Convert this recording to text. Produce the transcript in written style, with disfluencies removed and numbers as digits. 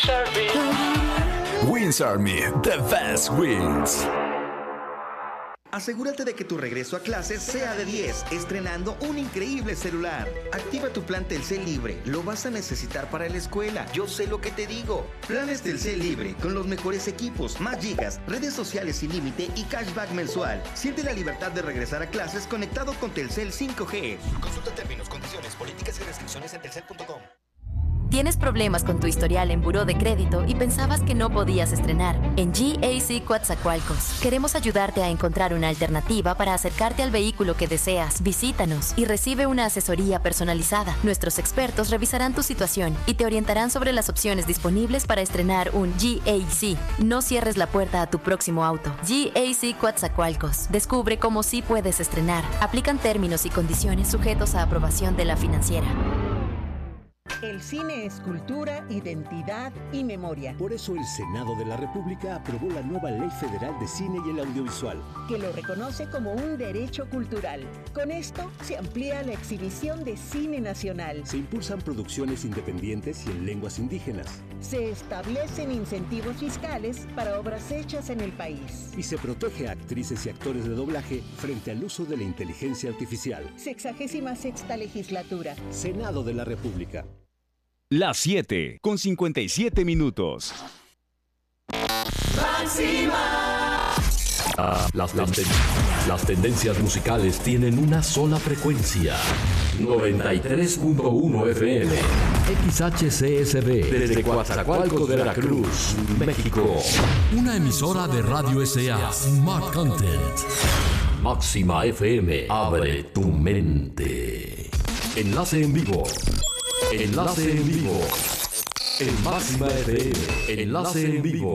Wins Army, the best wins. Asegúrate de que tu regreso a clases sea de 10, estrenando un increíble celular. Activa tu plan Telcel Libre, lo vas a necesitar para la escuela. Yo sé lo que te digo. Planes Telcel Libre, con los mejores equipos, más gigas, redes sociales sin límite y cashback mensual. Siente la libertad de regresar a clases conectado con Telcel 5G. Consulta términos, condiciones, políticas y restricciones en telcel.com. ¿Tienes problemas con tu historial en buró de crédito y pensabas que no podías estrenar? En GAC Coatzacoalcos queremos ayudarte a encontrar una alternativa para acercarte al vehículo que deseas. Visítanos y recibe una asesoría personalizada. Nuestros expertos revisarán tu situación y te orientarán sobre las opciones disponibles para estrenar un GAC. No cierres la puerta a tu próximo auto. GAC Coatzacoalcos. Descubre cómo sí puedes estrenar. Aplican términos y condiciones sujetos a aprobación de la financiera. El cine es cultura, identidad y memoria. Por eso el Senado de la República aprobó la nueva Ley Federal de Cine y el Audiovisual, que lo reconoce como un derecho cultural. Con esto se amplía la exhibición de cine nacional. Se impulsan producciones independientes y en lenguas indígenas. Se establecen incentivos fiscales para obras hechas en el país. Y se protege a actrices y actores de doblaje frente al uso de la inteligencia artificial. 66ª legislatura. Senado de la República. Las 7 con 57 minutos. ¡Máxima! Las tendencias musicales tienen una sola frecuencia. 93.1 FM. XHCSB. Desde Coatzacoalcos, Veracruz, México. Una emisora de Radio SA. Smart Content. Máxima FM. Abre tu mente. Enlace en vivo. Enlace en vivo. En Máxima FM. Enlace en vivo.